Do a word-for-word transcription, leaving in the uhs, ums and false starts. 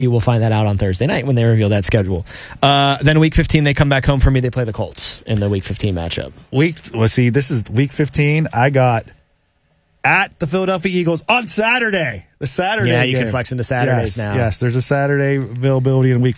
You will find that out on Thursday night when they reveal that schedule. Uh, then week fifteen, they come back home for me. They play the Colts in the week fifteen matchup. Week, well, see, this is week fifteen. I got at the Philadelphia Eagles on Saturday. The Saturday Yeah, you game. can flex into Saturdays yes, now. Yes, there's a Saturday availability in week